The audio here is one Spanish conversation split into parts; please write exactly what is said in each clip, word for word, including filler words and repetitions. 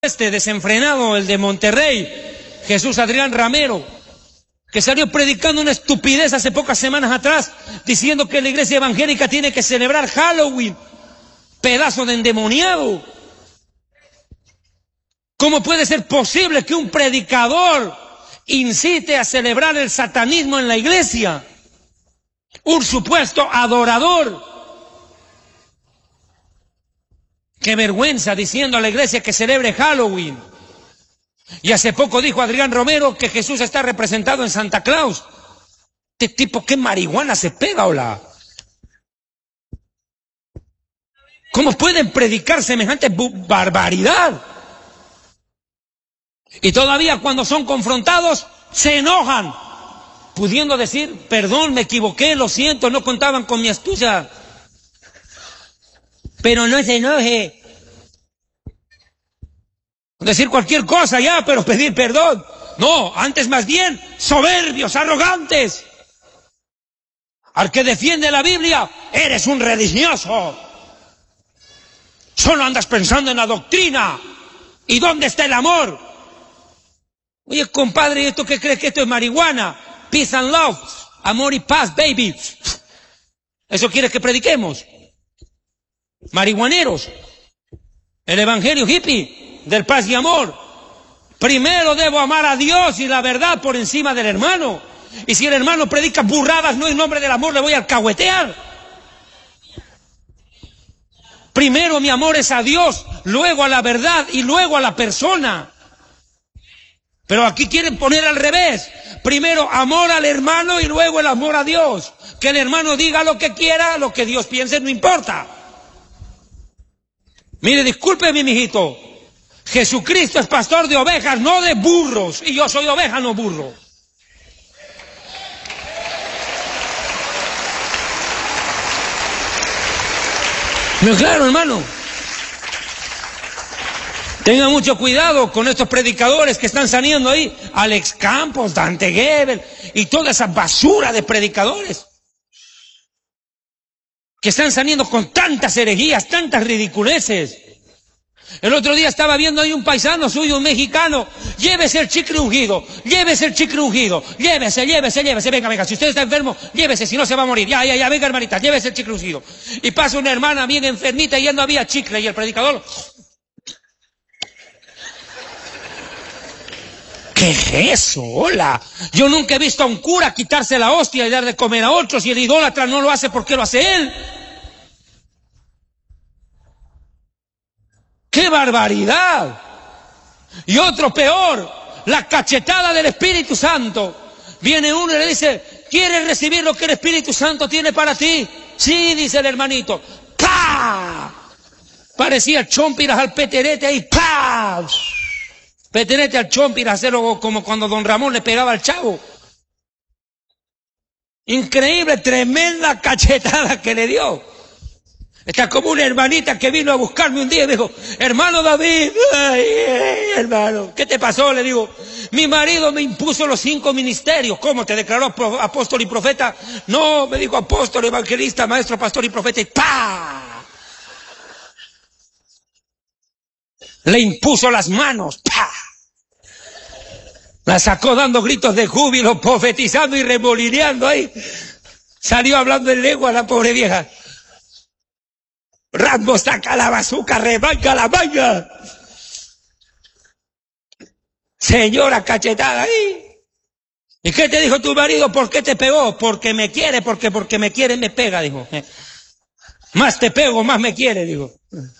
Este desenfrenado, el de Monterrey, Jesús Adrián Ramero, que salió predicando una estupidez hace pocas semanas atrás, diciendo que la iglesia evangélica tiene que celebrar Halloween. Pedazo de endemoniado. ¿Cómo puede ser posible que un predicador incite a celebrar el satanismo en la iglesia? Un supuesto adorador. Qué vergüenza, diciendo a la iglesia que celebre Halloween. Y hace poco dijo Adrián Romero que Jesús está representado en Santa Claus. Este tipo, ¿qué marihuana se pega, hola? ¿Cómo pueden predicar semejante barbaridad? Y todavía cuando son confrontados, se enojan, pudiendo decir, perdón, me equivoqué, lo siento, no contaban con mi astucia. Pero no se enoje. Decir cualquier cosa ya, pero pedir perdón. No, antes más bien, soberbios, arrogantes. Al que defiende la Biblia, eres un religioso. Solo andas pensando en la doctrina. ¿Y dónde está el amor? Oye, compadre, ¿esto qué crees que esto es marihuana? Peace and love. Amor y paz, baby. ¿Eso quieres que prediquemos? Marihuaneros. El evangelio hippie del paz y amor. Primero debo amar a Dios y la verdad por encima del hermano. Y si el hermano predica burradas, no en nombre del amor, le voy a alcahuetear. Primero mi amor es a Dios, luego a la verdad y luego a la persona. Pero aquí quieren poner al revés. Primero amor al hermano y luego el amor a Dios. Que el hermano diga lo que quiera, lo que Dios piense, no importa. Mire, discúlpeme, mijito. Jesucristo es pastor de ovejas, no de burros. Y yo soy oveja, no burro. ¿No es claro, hermano? Tengan mucho cuidado con estos predicadores que están saliendo ahí. Alex Campos, Dante Gebel y toda esa basura de predicadores. Que están saliendo con tantas herejías, tantas ridiculeces. El otro día estaba viendo ahí un paisano suyo, un mexicano. Llévese el chicle ungido, llévese el chicle ungido, llévese, llévese, llévese. Venga, venga, si usted está enfermo, llévese, si no se va a morir. Ya, ya, ya, venga, hermanita, llévese el chicle ungido. Y pasa una hermana bien enfermita y ya no había chicle. Y el predicador... ¿Qué es eso? Hola. Yo nunca he visto a un cura quitarse la hostia y dar de comer a otros, y el idólatra no lo hace porque lo hace él. ¡Qué barbaridad! Y otro peor, la cachetada del Espíritu Santo. Viene uno y le dice, ¿quieres recibir lo que el Espíritu Santo tiene para ti? Sí, dice el hermanito. ¡Pah! Parecía chompiras al peterete ahí. ¡Pah! Peterete al chompiras, hacerlo como cuando don Ramón le pegaba al chavo. Increíble, tremenda cachetada que le dio. Está como una hermanita que vino a buscarme un día y me dijo, hermano David, ay, ay, hermano, ¿qué te pasó? Le digo, mi marido me impuso los cinco ministerios. ¿Cómo? ¿Te declaró apóstol y profeta? No, me dijo apóstol, evangelista, maestro, pastor y profeta, y ¡pah! Le impuso las manos, ¡pah! La sacó dando gritos de júbilo, profetizando y remolineando ahí. Salió hablando en lengua la pobre vieja. Rambo, saca la bazuca, remanca la manga. Señora cachetada ahí. ¿Y qué te dijo tu marido? ¿Por qué te pegó? Porque me quiere, porque porque me quiere me pega, dijo. Más te pego, más me quiere, dijo.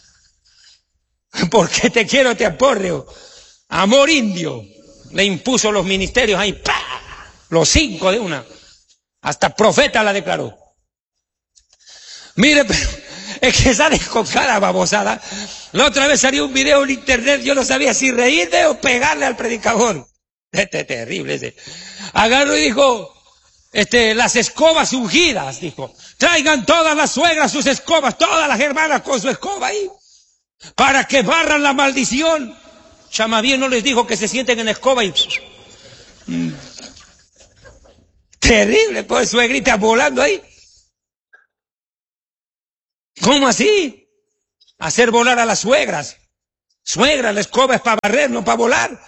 Porque te quiero, te aporreo. Amor indio. Le impuso los ministerios ahí, ¡pah! Los cinco de una. Hasta profeta la declaró. Mire, pero es que sale con cara babosada. La otra vez salió un video en internet, yo no sabía si reírme o pegarle al predicador. Este es terrible ese. Agarró y dijo, este, las escobas ungidas, dijo. Traigan todas las suegras sus escobas, todas las hermanas con su escoba ahí, para que barran la maldición. Chama bien no les dijo que se sienten en la escoba y... Mm. Terrible, pues suegrita volando ahí. ¿Cómo así? Hacer volar a las suegras. Suegra, la escoba es para barrer, no para volar.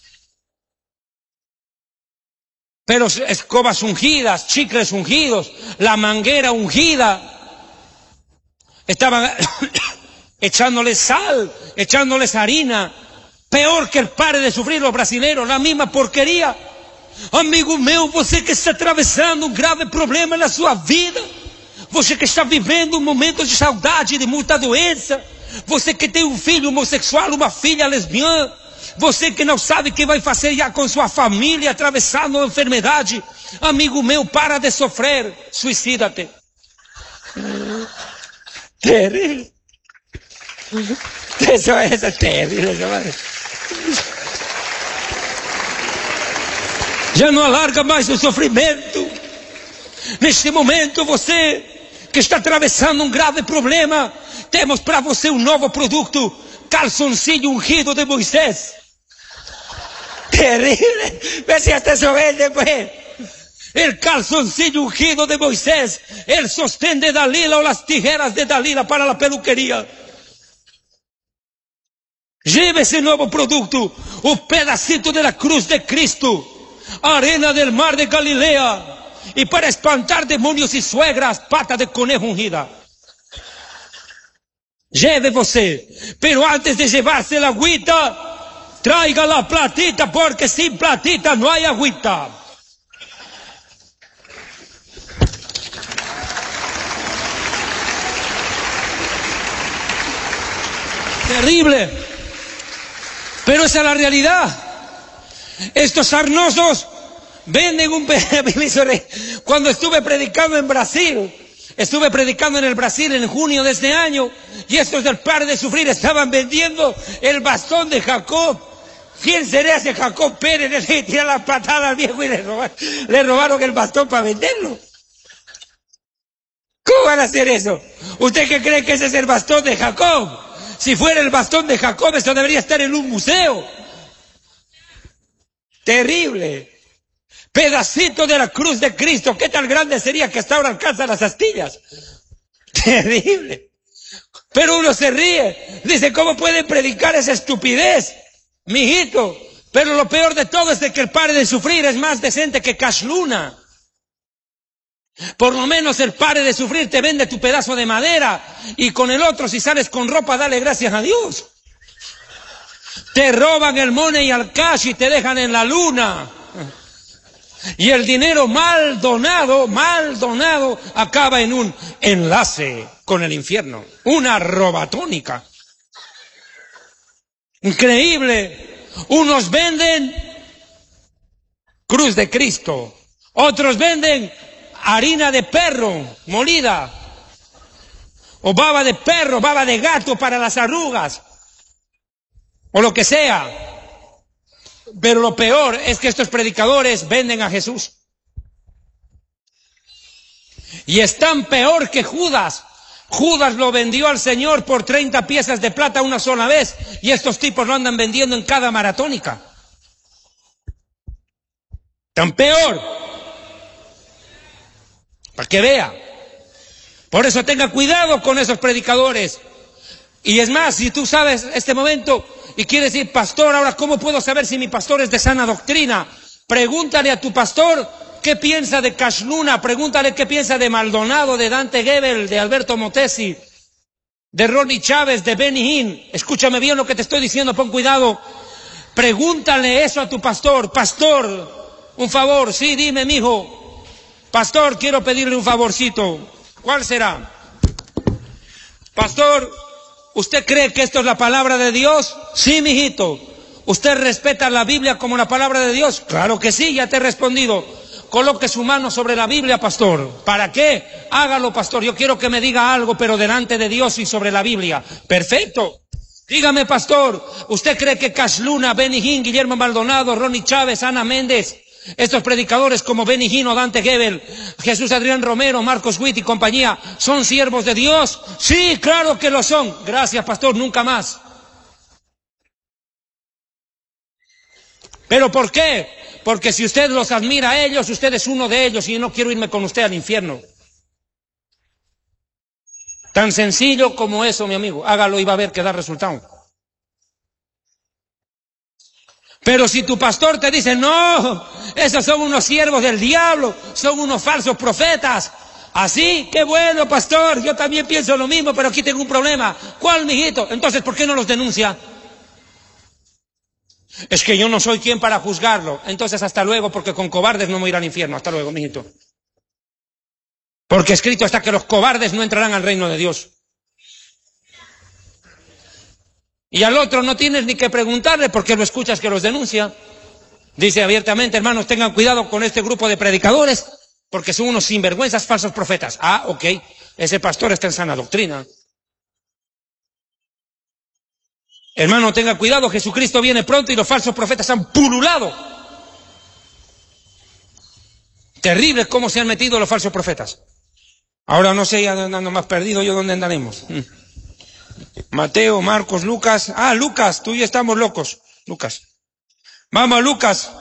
Pero escobas ungidas, chicles ungidos, la manguera ungida. Estaban echándoles sal, echándoles harina. Peor que el pare de sufrir los brasileños, la misma porqueria. Amigo meu, você que está atravessando um grave problema na sua vida, você que está vivendo um momento de saudade, de muita doença, você que tem um filho homossexual, uma filha lesbiana, você que não sabe o que vai fazer já com sua família, atravessando uma enfermidade, amigo meu, para de sofrer, suicida-te. Terrível. Eso es terrible, hermano. Já não alarga mais o sofrimento. Neste momento, você que está atravessando um grave problema, temos para você um novo produto, calzoncillo ungido de Moisés. Terrible. Ve si hasta eso vende, pues. El calzoncillo ungido de Moisés, el sostén de Dalila o las tijeras de Dalila para la peluquería. Lleve esse novo produto, o pedacito de la cruz de Cristo, arena del mar de Galilea, y para espantar demônios y suegras, pata de conejo ungida. Lleve você, pero antes de llevarse la agüita, traiga la platita, porque sin platita no hay agüita. Terrible. Pero esa es la realidad. Estos sarnosos venden un permiso. Cuando estuve predicando en Brasil, estuve predicando en el Brasil en junio de este año, y estos del Pare de Sufrir estaban vendiendo el bastón de Jacob. ¿Quién sería ese Jacob Pérez? Le tira la patada al viejo y le robaron, le robaron el bastón para venderlo. ¿Cómo van a hacer eso? ¿Usted qué cree que ese es el bastón de Jacob? Si fuera el bastón de Jacob, esto debería estar en un museo. Terrible. Pedacito de la cruz de Cristo. ¿Qué tan grande sería que hasta ahora alcanza las astillas? Terrible. Pero uno se ríe. Dice, ¿cómo pueden predicar esa estupidez? Mijito. Pero lo peor de todo es de que el Pare de Sufrir es más decente que Cash Luna. Por lo menos el Pare de Sufrir te vende tu pedazo de madera, y con el otro, si sales con ropa, dale gracias a Dios. Te roban el money al cash y te dejan en la luna. Y el dinero mal donado, mal donado, acaba en un enlace con el infierno. Una robatónica. Increíble. Unos venden cruz de Cristo. Otros venden harina de perro molida, o baba de perro, baba de gato para las arrugas, o lo que sea. Pero lo peor es que estos predicadores venden a Jesús. Y están peor que Judas. Judas lo vendió al Señor por treinta piezas de plata una sola vez, y estos tipos lo andan vendiendo en cada maratónica. Tan peor. Para que vea. Por eso tenga cuidado con esos predicadores. Y es más, si tú sabes este momento y quieres decir, pastor, ahora ¿cómo puedo saber si mi pastor es de sana doctrina? Pregúntale a tu pastor qué piensa de Cash Luna, pregúntale qué piensa de Maldonado, de Dante Gebel, de Alberto Motesi, de Ronnie Chávez, de Benny Hinn. Escúchame bien lo que te estoy diciendo, pon cuidado. Pregúntale eso a tu pastor. Pastor, un favor, sí, dime, mijo. Pastor, quiero pedirle un favorcito. ¿Cuál será? Pastor, ¿usted cree que esto es la palabra de Dios? Sí, mijito. ¿Usted respeta la Biblia como la palabra de Dios? Claro que sí, ya te he respondido. Coloque su mano sobre la Biblia, pastor. ¿Para qué? Hágalo, pastor. Yo quiero que me diga algo, pero delante de Dios y sobre la Biblia. Perfecto. Dígame, pastor, ¿usted cree que Cash Luna, Benny Hinn, Guillermo Maldonado, Ronnie Chávez, Ana Méndez, estos predicadores como Benny Hinn o Dante Gebel, Jesús Adrián Romero, Marcos Witt y compañía, son siervos de Dios? Sí, claro que lo son. Gracias, pastor, nunca más. ¿Pero por qué? Porque si usted los admira a ellos, usted es uno de ellos, y yo no quiero irme con usted al infierno. Tan sencillo como eso, mi amigo. Hágalo y va a ver que da resultado. Pero si tu pastor te dice, no, esos son unos siervos del diablo, son unos falsos profetas. Así, qué bueno, pastor, yo también pienso lo mismo, pero aquí tengo un problema. ¿Cuál, mijito? Entonces, ¿por qué no los denuncia? Es que yo no soy quien para juzgarlo. Entonces, hasta luego, porque con cobardes no me iré al infierno. Hasta luego, mijito. Porque escrito está que los cobardes no entrarán al reino de Dios. Y al otro no tienes ni que preguntarle porque lo escuchas que los denuncia. Dice abiertamente, hermanos, tengan cuidado con este grupo de predicadores porque son unos sinvergüenzas falsos profetas. Ah, ok, ese pastor está en sana doctrina. Hermano, tenga cuidado, Jesucristo viene pronto y los falsos profetas han pululado. Terrible cómo se han metido los falsos profetas. Ahora no sé, ya ando más perdido yo dónde andaremos. Mateo, Marcos, Lucas. Ah, Lucas, tú y yo estamos locos. Lucas. Vamos, Lucas.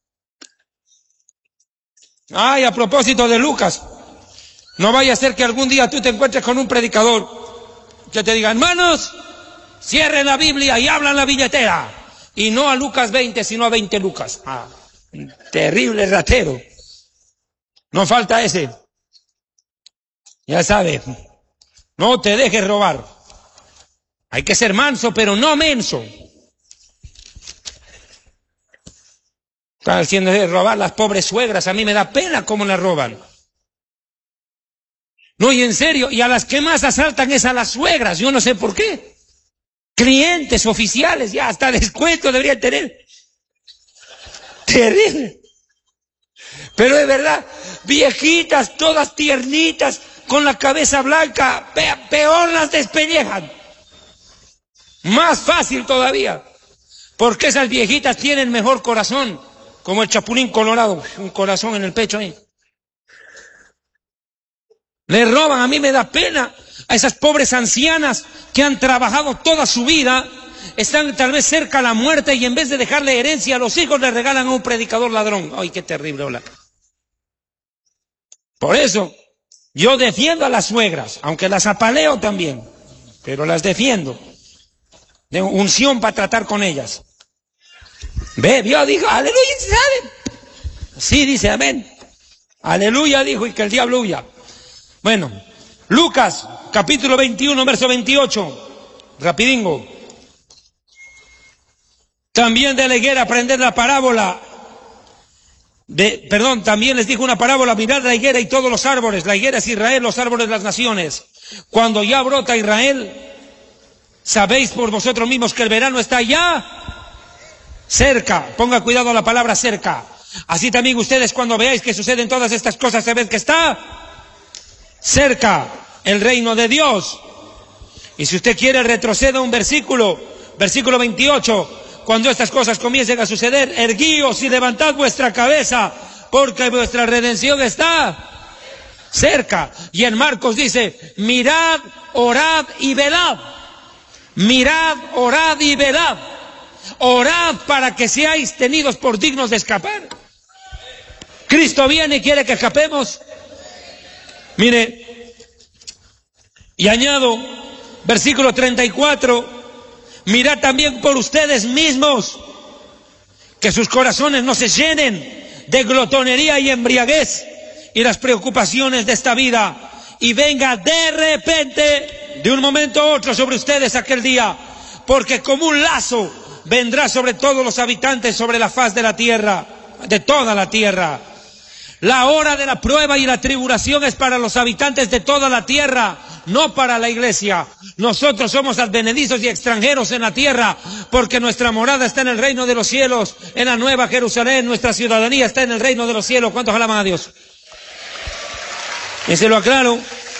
Ay, a propósito de Lucas. No vaya a ser que algún día tú te encuentres con un predicador que te diga, hermanos, cierren la Biblia y hablan la billetera. Y no a Lucas veinte, sino a veinte Lucas. Ah, terrible ratero. No falta ese. Ya sabe, no te dejes robar. Hay que ser manso, pero no menso. Están haciendo robar las pobres suegras. A mí me da pena cómo las roban. No, y en serio, y a las que más asaltan es a las suegras. Yo no sé por qué. Clientes oficiales, ya hasta descuento deberían tener. Terrible. Pero es verdad, viejitas, todas tiernitas, con la cabeza blanca, peor las despellejan. Más fácil todavía, porque esas viejitas tienen mejor corazón, como el chapulín colorado, un corazón en el pecho ahí. Le roban, a mí me da pena a esas pobres ancianas que han trabajado toda su vida, están tal vez cerca a la muerte y en vez de dejarle herencia a los hijos le regalan a un predicador ladrón. Ay, qué terrible, hola. Por eso, yo defiendo a las suegras, aunque las apaleo también, pero las defiendo. De unción para tratar con ellas. Ve, Dios dijo, aleluya, ¿saben? Sí, dice, amén. Aleluya, dijo, y que el diablo huya. Bueno, Lucas, capítulo veintiuno, verso veintiocho. Rapidingo. También de la higuera aprender la parábola. De, perdón, también les dijo una parábola, mirad la higuera y todos los árboles. La higuera es Israel, los árboles las naciones. Cuando ya brota Israel, sabéis por vosotros mismos que el verano está ya cerca. Ponga cuidado a la palabra cerca. Así también ustedes cuando veáis que suceden todas estas cosas, sabed que está cerca el reino de Dios. Y si usted quiere retroceda un versículo, versículo veintiocho. Cuando estas cosas comiencen a suceder, erguíos y levantad vuestra cabeza, porque vuestra redención está cerca. Y en Marcos dice, mirad, orad y velad. Mirad, orad y velad. Orad para que seáis tenidos por dignos de escapar. Cristo viene y quiere que escapemos. Mire, y añado, versículo treinta y cuatro, mirad también por ustedes mismos, que sus corazones no se llenen de glotonería y embriaguez y las preocupaciones de esta vida, y venga de repente, de un momento a otro, sobre ustedes aquel día, porque como un lazo vendrá sobre todos los habitantes sobre la faz de la tierra, de toda la tierra. La hora de la prueba y la tribulación es para los habitantes de toda la tierra, no para la iglesia. Nosotros somos advenedizos y extranjeros en la tierra, porque nuestra morada está en el reino de los cielos, en la nueva Jerusalén. Nuestra ciudadanía está en el reino de los cielos. ¿Cuántos alaban a Dios? Y se lo aclaro.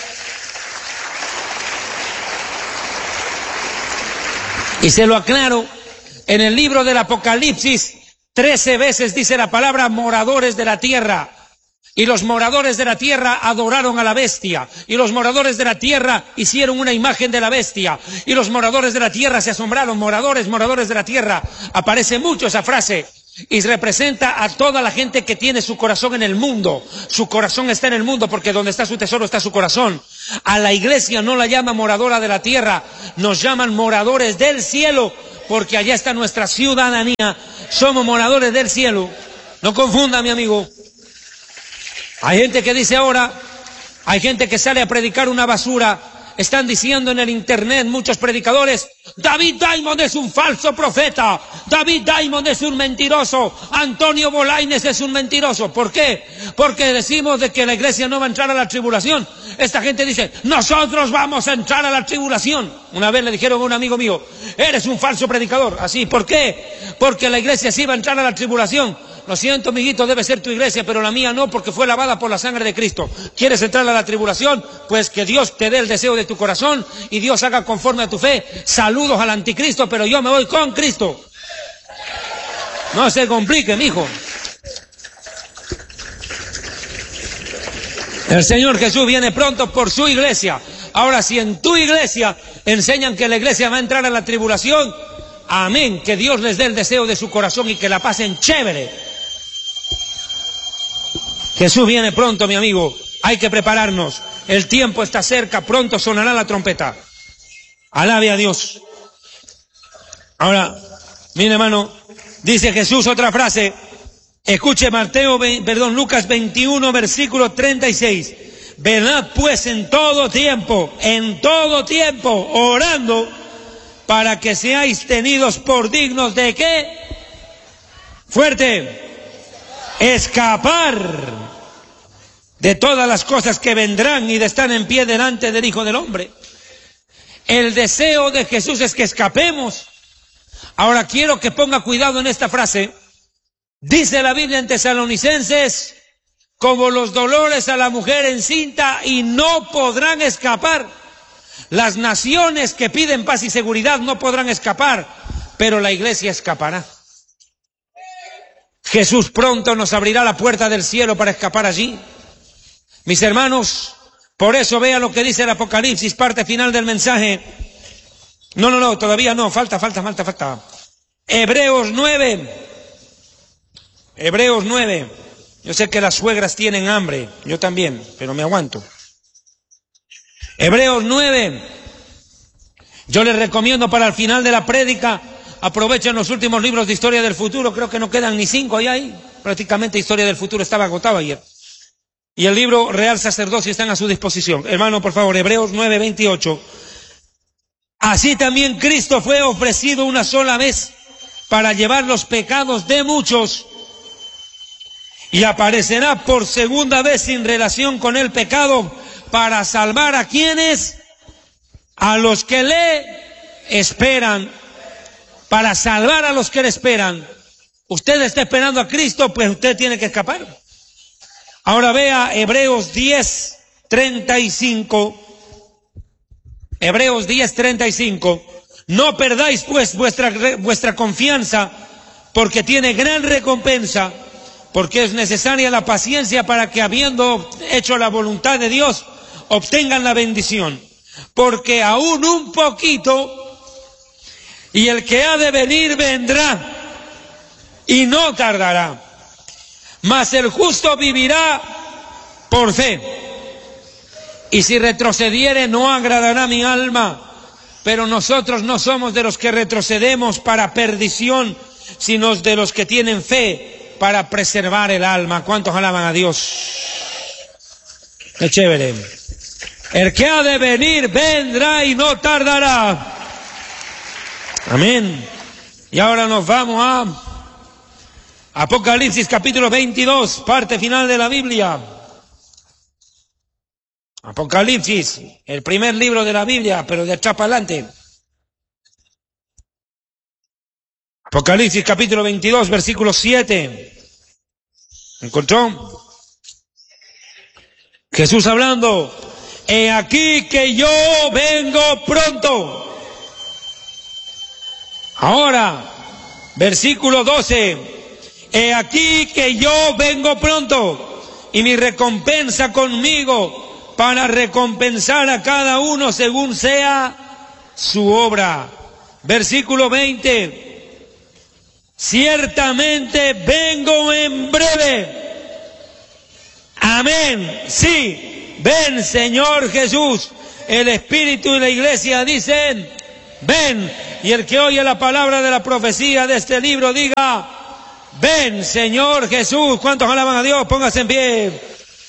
Y se lo aclaro. En el libro del Apocalipsis, trece veces dice la palabra moradores de la tierra. Y los moradores de la tierra adoraron a la bestia. Y los moradores de la tierra hicieron una imagen de la bestia. Y los moradores de la tierra se asombraron. Moradores, moradores de la tierra. Aparece mucho esa frase. Y representa a toda la gente que tiene su corazón en el mundo. Su corazón está en el mundo porque donde está su tesoro está su corazón. A la iglesia no la llama moradora de la tierra. Nos llaman moradores del cielo Porque allá está nuestra ciudadanía, somos moradores del cielo. No confunda, mi amigo. Hay gente que dice ahora, hay gente que sale a predicar una basura. Están diciendo en el internet muchos predicadores, David Diamond es un falso profeta, David Diamond es un mentiroso, Antonio Bolaines es un mentiroso. ¿Por qué? Porque decimos de que la iglesia no va a entrar a la tribulación. Esta gente dice, nosotros vamos a entrar a la tribulación. Una vez le dijeron a un amigo mío, eres un falso predicador. Así, ¿por qué? Porque la iglesia sí va a entrar a la tribulación. Lo siento, amiguito, debe ser tu iglesia, pero la mía no, porque fue lavada por la sangre de Cristo. ¿Quieres entrar a la tribulación? Pues que Dios te dé el deseo de tu corazón y Dios haga conforme a tu fe. Saludos al anticristo, pero yo me voy con Cristo. No se complique, mijo. El Señor Jesús viene pronto por su iglesia. Ahora, si en tu iglesia enseñan que la iglesia va a entrar a la tribulación, amén, que Dios les dé el deseo de su corazón y que la pasen chévere. Jesús viene pronto, mi amigo. Hay que prepararnos. El tiempo está cerca. Pronto sonará la trompeta. Alabe a Dios. Ahora, mire, hermano, dice Jesús otra frase. Escuche Mateo, perdón, Lucas veintiuno, versículo treinta y seis. Velad pues en todo tiempo, en todo tiempo, orando, para que seáis tenidos por dignos de ¿qué? Fuerte. Escapar de todas las cosas que vendrán y de estar en pie delante del Hijo del Hombre. El deseo de Jesús es que escapemos. Ahora quiero que ponga cuidado en esta frase. Dice la Biblia en Tesalonicenses, como los dolores a la mujer encinta, y no podrán escapar. Las naciones que piden paz y seguridad no podrán escapar, pero la iglesia escapará. Jesús pronto nos abrirá la puerta del cielo para escapar allí. Mis hermanos, por eso vea lo que dice el Apocalipsis, parte final del mensaje. No, no, no, todavía no, falta, falta, falta, falta. Hebreos nueve. Hebreos nueve. Yo sé que las suegras tienen hambre, yo también, pero me aguanto. Hebreos nueve. Yo les recomiendo para el final de la prédica, aprovechen los últimos libros de historia del futuro, creo que no quedan ni cinco ahí, ahí. Prácticamente historia del futuro estaba agotado ayer. Y el libro Real Sacerdocio están a su disposición. Hermano, por favor, Hebreos nueve, veintiocho. Así también Cristo fue ofrecido una sola vez para llevar los pecados de muchos y aparecerá por segunda vez sin relación con el pecado para salvar a quienes, a los que le esperan, para salvar a los que le esperan. Usted está esperando a Cristo, pues usted tiene que escapar. Ahora vea Hebreos diez, treinta y cinco. Hebreos diez, treinta y cinco. No perdáis pues vuestra, vuestra confianza, porque tiene gran recompensa, porque es necesaria la paciencia para que, habiendo hecho la voluntad de Dios, obtengan la bendición. Porque aún un poquito, y el que ha de venir vendrá, y no tardará. Mas el justo vivirá por fe. Y si retrocediere, no agradará mi alma. Pero nosotros no somos de los que retrocedemos para perdición, sino de los que tienen fe para preservar el alma. ¿Cuántos alaban a Dios? Qué chévere. El que ha de venir vendrá y no tardará. Amén. Y ahora nos vamos a Apocalipsis capítulo veintidós, parte final de la Biblia. Apocalipsis, el primer libro de la Biblia, pero de atrás para adelante. Apocalipsis capítulo veintidós, versículo siete. ¿Encontró? Jesús hablando. He aquí que yo vengo pronto. Ahora, versículo doce. He aquí que yo vengo pronto, y mi recompensa conmigo, para recompensar a cada uno según sea su obra. Versículo veinte. Ciertamente vengo en breve. Amén. Sí, ven Señor Jesús. El Espíritu y la Iglesia dicen, ven. Y el que oye la palabra de la profecía de este libro diga: ven, Señor Jesús. ¿Cuántos alaban a Dios? Póngase en pie.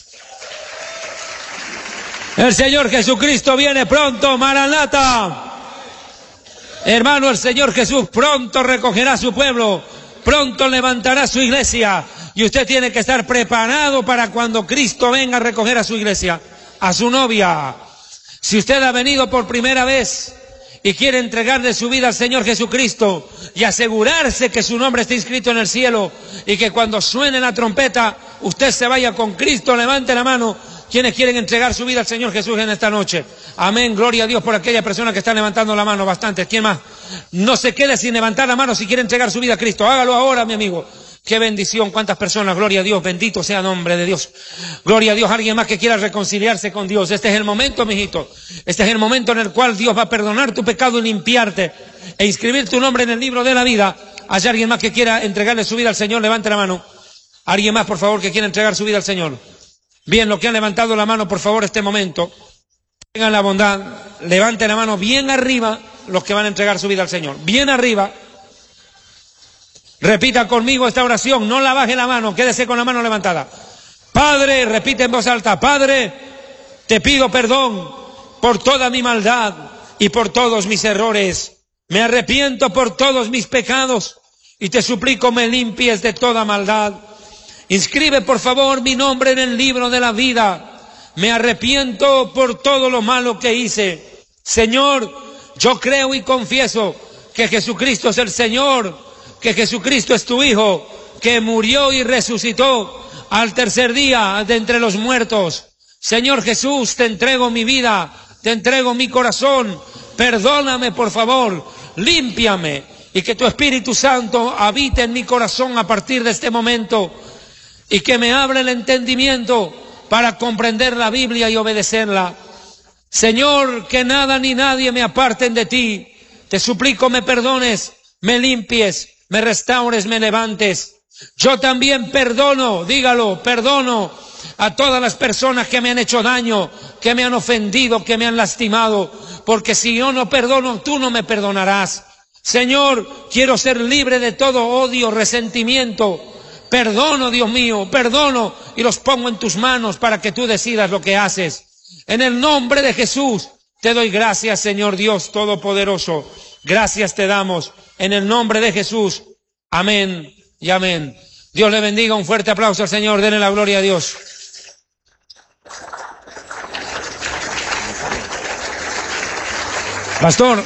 El Señor Jesucristo viene pronto, Maranata. Hermano, el Señor Jesús pronto recogerá a su pueblo, pronto levantará su iglesia, y usted tiene que estar preparado para cuando Cristo venga a recoger a su iglesia, a su novia. Si usted ha venido por primera vez y quiere entregarle su vida al Señor Jesucristo y asegurarse que su nombre esté inscrito en el cielo y que cuando suene la trompeta usted se vaya con Cristo, levante la mano. ¿Quiénes quieren entregar su vida al Señor Jesús en esta noche? Amén, gloria a Dios por aquella persona que está levantando la mano, bastantes. ¿Quién más? No se quede sin levantar la mano si quiere entregar su vida a Cristo. Hágalo ahora, mi amigo. Qué bendición, cuántas personas, gloria a Dios, bendito sea el nombre de Dios. Gloria a Dios, alguien más que quiera reconciliarse con Dios. Este es el momento, mijito. Este es el momento en el cual Dios va a perdonar tu pecado y limpiarte e inscribir tu nombre en el libro de la vida. ¿Hay alguien más que quiera entregarle su vida al Señor? Levante la mano. ¿Alguien más, por favor, que quiera entregar su vida al Señor? Bien, los que han levantado la mano, por favor, este momento, tengan la bondad, levanten la mano bien arriba, los que van a entregar su vida al Señor. Bien arriba. Repita conmigo esta oración, no la baje la mano, quédese con la mano levantada. Padre, repite en voz alta: Padre, te pido perdón por toda mi maldad y por todos mis errores. Me arrepiento por todos mis pecados y te suplico me limpies de toda maldad. Inscribe por favor mi nombre en el libro de la vida. Me arrepiento por todo lo malo que hice. Señor, yo creo y confieso que Jesucristo es el Señor, que Jesucristo es tu Hijo, que murió y resucitó al tercer día de entre los muertos. Señor Jesús, te entrego mi vida, te entrego mi corazón. Perdóname por favor, límpiame y que tu Espíritu Santo habite en mi corazón a partir de este momento. Y que me abra el entendimiento para comprender la Biblia y obedecerla. Señor, que nada ni nadie me aparten de ti. Te suplico me perdones, me limpies, me restaures, me levantes. Yo también perdono, dígalo, perdono a todas las personas que me han hecho daño, que me han ofendido, que me han lastimado. Porque si yo no perdono, tú no me perdonarás. Señor, quiero ser libre de todo odio, resentimiento. Perdono, Dios mío, perdono y los pongo en tus manos para que tú decidas lo que haces. En el nombre de Jesús te doy gracias, Señor Dios Todopoderoso. Gracias te damos en el nombre de Jesús. Amén y amén. Dios le bendiga. Un fuerte aplauso al Señor. Denle la gloria a Dios. Pastor,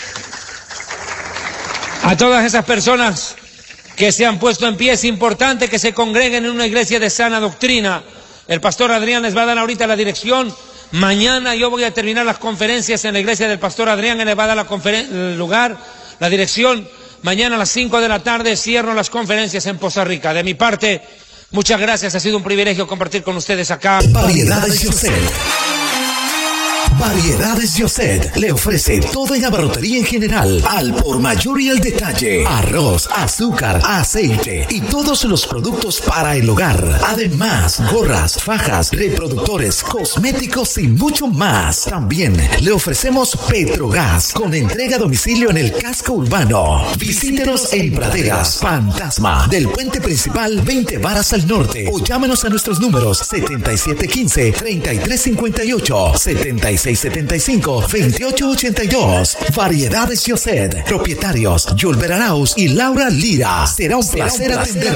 a todas esas personas que se han puesto en pie, es importante que se congreguen en una iglesia de sana doctrina. El pastor Adrián les va a dar ahorita la dirección. Mañana yo voy a terminar las conferencias en la iglesia del pastor Adrián, él les va a dar la conferen- el lugar, la dirección. Mañana a las cinco de la tarde cierro las conferencias en Poza Rica. De mi parte, muchas gracias, ha sido un privilegio compartir con ustedes acá. Variedades Yoset. Variedades Yoset le ofrece todo en abarrotería en general, al por mayor y al detalle: arroz, azúcar, aceite y todos los productos para el hogar. Además, gorras, fajas, reproductores, cosméticos y mucho más. También le ofrecemos Petrogas con entrega a domicilio en el casco urbano. Visítenos en Praderas, Fantasma, del puente principal veinte varas al norte, o llámenos a nuestros números setenta y siete quince, treinta y tres cincuenta y ocho, setenta y seis setenta y cinco, veintiocho ochenta y dos. Variedades Yoset. Propietarios Yulber Arauz y Laura Lira. Será un placer atenderlos.